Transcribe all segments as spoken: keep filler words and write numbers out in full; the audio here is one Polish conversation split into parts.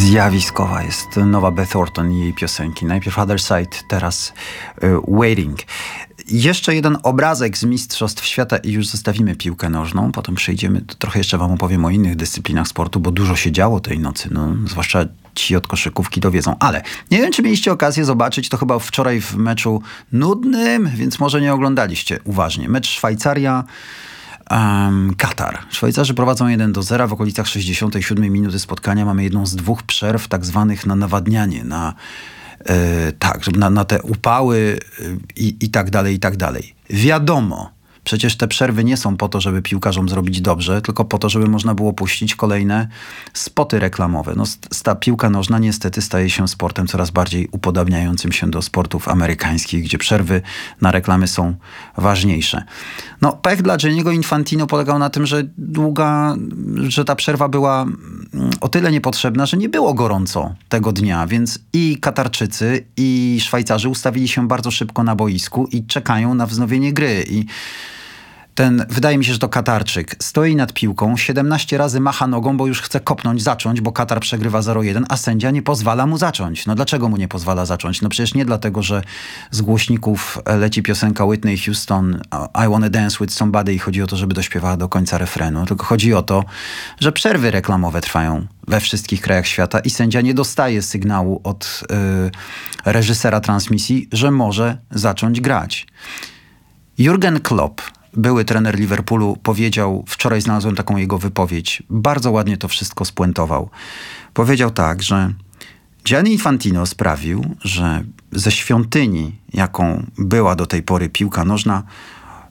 Zjawiskowa jest nowa Beth Orton i jej piosenki. Najpierw Other Side, teraz y, Waiting. Jeszcze jeden obrazek z Mistrzostw Świata i już zostawimy piłkę nożną. Potem przejdziemy, trochę jeszcze wam opowiem o innych dyscyplinach sportu, bo dużo się działo tej nocy. No, zwłaszcza ci od koszykówki dowiedzą. Ale nie wiem, czy mieliście okazję zobaczyć, to chyba wczoraj w meczu nudnym, więc może nie oglądaliście uważnie. Mecz Szwajcaria... Um, Katar. Szwajcarzy prowadzą jeden do zera. W okolicach sześćdziesiątej siódmej minuty spotkania mamy jedną z dwóch przerw tak zwanych na nawadnianie, na, yy, tak, na, na te upały yy, i, i tak dalej, i tak dalej. Wiadomo, przecież te przerwy nie są po to, żeby piłkarzom zrobić dobrze, tylko po to, żeby można było puścić kolejne spoty reklamowe. No, ta piłka nożna niestety staje się sportem coraz bardziej upodabniającym się do sportów amerykańskich, gdzie przerwy na reklamy są ważniejsze. No, pech dla Gianniego Infantino polegał na tym, że długa, że ta przerwa była o tyle niepotrzebna, że nie było gorąco tego dnia, więc i Katarczycy, i Szwajcarzy ustawili się bardzo szybko na boisku i czekają na wznowienie gry. I ten, wydaje mi się, że to Katarczyk, stoi nad piłką, siedemnaście razy macha nogą, bo już chce kopnąć, zacząć, bo Katar przegrywa zero jeden, a sędzia nie pozwala mu zacząć. No dlaczego mu nie pozwala zacząć? No przecież nie dlatego, że z głośników leci piosenka Whitney Houston I Wanna Dance With Somebody i chodzi o to, żeby dośpiewała do końca refrenu, tylko chodzi o to, że przerwy reklamowe trwają we wszystkich krajach świata i sędzia nie dostaje sygnału od yy, reżysera transmisji, że może zacząć grać. Jurgen Klopp, były trener Liverpoolu, powiedział, wczoraj znalazłem taką jego wypowiedź, bardzo ładnie to wszystko spuentował. Powiedział tak, że Gianni Infantino sprawił, że ze świątyni, jaką była do tej pory piłka nożna,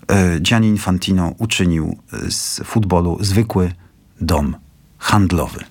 Gianni Infantino uczynił z futbolu zwykły dom handlowy.